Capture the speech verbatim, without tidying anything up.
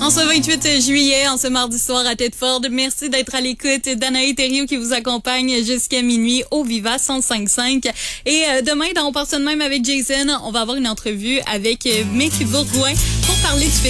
En ce vingt-huit juillet, en ce mardi soir à Tedford, merci d'être à l'écoute d'Anaï Thériault qui vous accompagne jusqu'à minuit au Viva cent cinq cinq. Et euh, demain, dans On part ça de même avec Jason, on va avoir une entrevue avec euh, Mick Bourgoin pour parler du